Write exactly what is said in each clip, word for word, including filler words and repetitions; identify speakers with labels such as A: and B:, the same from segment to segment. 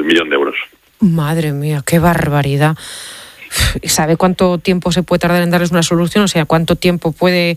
A: millón de euros.
B: Madre mía, qué barbaridad. ¿Sabe cuánto tiempo se puede tardar en darles una solución? O sea, ¿cuánto tiempo puede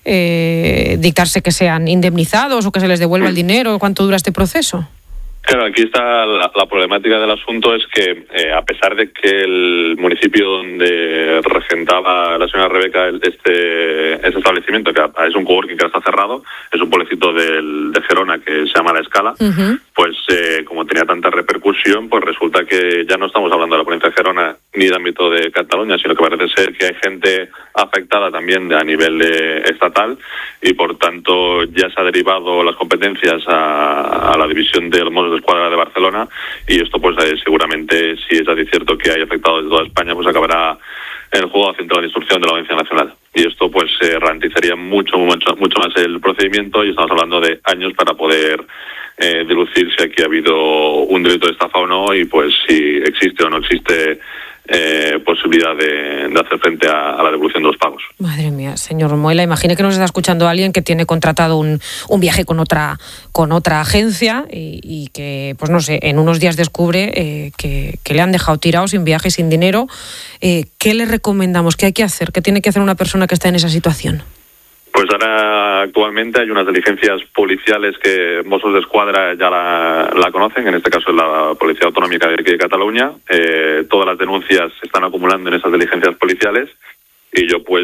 B: eh, dictarse que sean indemnizados o que se les devuelva el dinero? ¿Cuánto dura este proceso?
A: Claro, aquí está la, la problemática del asunto, es que eh, a pesar de que el municipio donde regentaba la señora Rebeca este, este establecimiento, que es un coworking que está cerrado, es un pueblecito del, de Gerona que se llama La Escala, uh-huh. pues eh, como tenía tanta repercusión, pues resulta que ya no estamos hablando de la provincia de Gerona ni de ámbito de Cataluña, sino que parece ser que hay gente afectada también de, a nivel de, estatal, y por tanto ya se ha derivado las competencias a, a la división de los Mossos de Escuadra de Barcelona, y esto pues eh, seguramente, si es así cierto que hay afectados de toda España, pues acabará en el juzgado central de instrucción de la Audiencia Nacional, y esto pues eh, ralentizaría mucho, mucho, mucho más el procedimiento, y estamos hablando de años para poder eh, dilucir si aquí ha habido un delito de estafa o no, y pues si existe o no existe Eh, posibilidad de, de hacer frente a, a la devolución de los pagos.
B: Madre mía, señor Moela, imagine que nos está escuchando alguien que tiene contratado un, un viaje con otra con otra agencia y, y que, pues no sé, en unos días descubre eh, que, que le han dejado tirado sin viaje, sin dinero. Eh, ¿Qué le recomendamos? ¿Qué hay que hacer? ¿Qué tiene que hacer una persona que está en esa situación?
A: Pues ahora actualmente hay unas diligencias policiales que Mossos de Escuadra ya la, la conocen, en este caso es la Policía Autonómica de aquí de Cataluña. Eh, todas las denuncias se están acumulando en esas diligencias policiales, y yo pues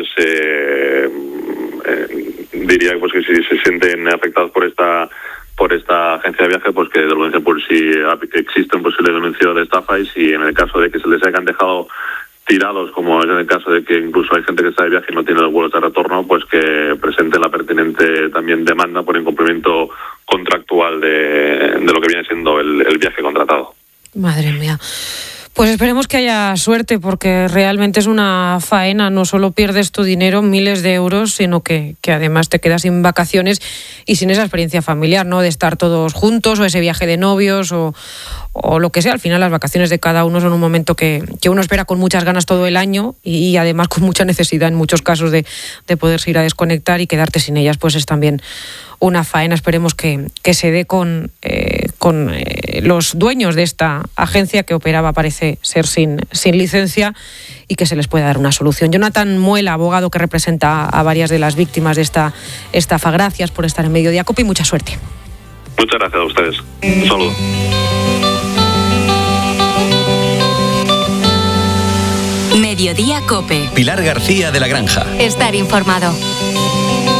A: eh, eh, diría pues que si se sienten afectados por esta por esta agencia de viaje, pues que denuncien por si existe un posible denuncio de estafa, y si en el caso de que se les hayan dejado tirados, como es en el caso de que incluso hay gente que está de viaje y no tiene los vuelos de retorno, pues que presente la pertinente también demanda por incumplimiento contractual de, de lo que viene siendo el, el viaje contratado.
B: Madre mía. Pues esperemos que haya suerte, porque realmente es una faena. No solo pierdes tu dinero, miles de euros, sino que, que además te quedas sin vacaciones y sin esa experiencia familiar, ¿no? De estar todos juntos, o ese viaje de novios, o, o lo que sea. Al final las vacaciones de cada uno son un momento que, que uno espera con muchas ganas todo el año, y, y además con mucha necesidad en muchos casos de, de poderse ir a desconectar, y quedarte sin ellas pues es también una faena. Esperemos que, que se dé con, eh, con eh, los dueños de esta agencia, que operaba, parece ser sin, sin licencia, y que se les pueda dar una solución. Jonathan Moela, abogado que representa a varias de las víctimas de esta estafa, gracias por estar en Mediodía Cope y mucha suerte.
A: Muchas gracias a ustedes. Un saludo.
C: Mediodía Cope.
D: Pilar García de la Granja.
C: Estar informado.